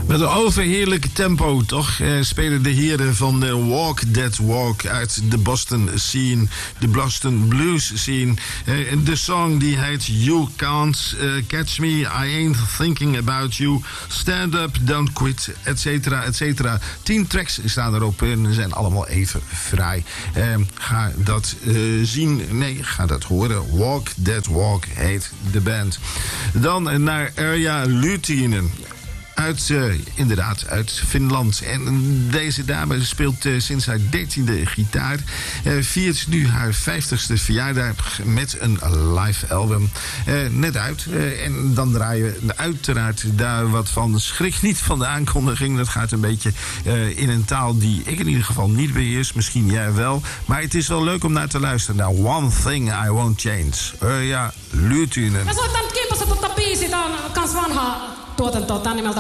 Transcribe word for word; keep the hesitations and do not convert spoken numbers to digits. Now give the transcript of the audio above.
Met een overheerlijke tempo, toch? Eh, spelen de heren van uh, Walk That Walk uit de Boston scene, de Boston blues scene. Uh, de song die heet You Can't uh, Catch Me, I Ain't Thinking About You, Stand Up, Don't Quit, et cetera, et cetera. Tien tracks staan erop en zijn allemaal even fraai. Uh, ga dat uh, zien, nee, ga dat horen. Walk That Walk heet de band. Dan naar Erja Lutinen. Uit, uh, inderdaad, uit Finland. En deze dame speelt uh, sinds haar dertiende gitaar. Uh, viert nu haar vijftigste verjaardag met een live album. Uh, net uit. Uh, en dan draaien we uiteraard daar wat van. Schrik niet van de aankondiging. Dat gaat een beetje uh, in een taal die ik in ieder geval niet beheers. Misschien jij wel. Maar het is wel leuk om naar te luisteren. Naar One Thing I Won't Change. Erja Lutinen. Mä soitan kimpassa totta biisi. Tää on kans vanha tuotanto. Tää on nimeltä